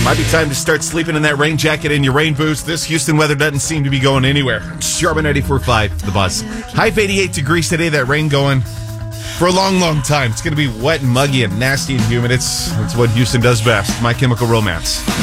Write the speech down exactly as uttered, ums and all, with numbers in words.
Might be time to start sleeping in that rain jacket and your rain boots. This Houston weather doesn't seem to be going anywhere. Sharp ninety-four point five, The Buzz. High of eighty-eight degrees today. That rain going for a long, long time. It's going to be wet and muggy and nasty and humid. It's, it's what Houston does best. My Chemical Romance.